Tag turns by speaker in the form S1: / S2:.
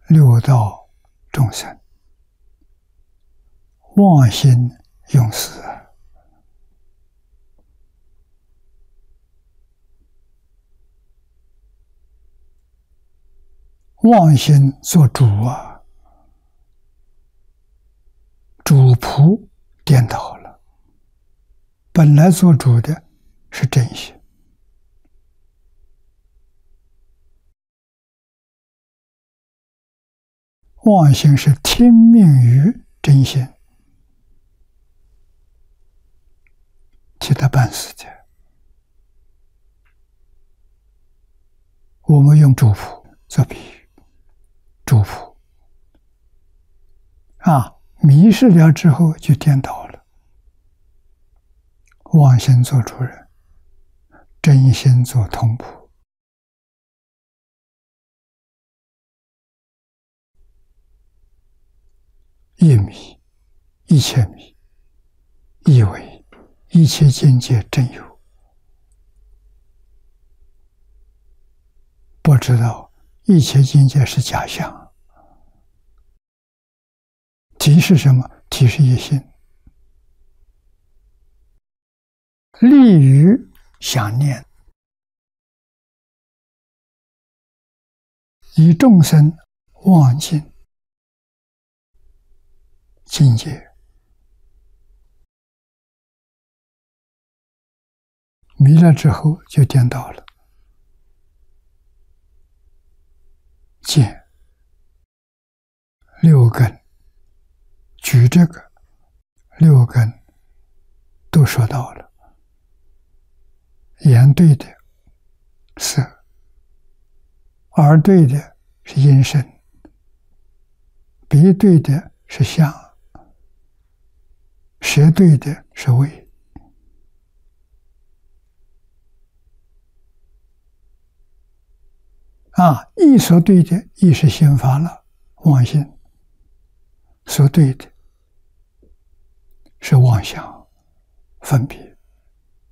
S1: 六道众生妄心用事，妄心做主啊，主仆颠倒了。本来做主的是真心，妄心是听命于真心，替他办事的。我们用主仆做比喻，主仆迷失了之后就颠倒了，妄心做主人，真心做通仆。一迷，一切迷，以为一切境界真有，不知道一切境界是假象。体是什么？体是一心，利于想念，以众生忘尽境界，迷了之后就颠倒了。见六根，举这个六根都说到了。眼对的色，耳对的是音声，鼻对的是香，舌对的是味。意所对的意是心法了，妄心；所对的是妄想分别。